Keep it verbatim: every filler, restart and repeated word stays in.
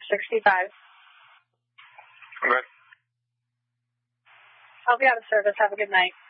sixty-five. Okay. I'll be out of service. Have a good night.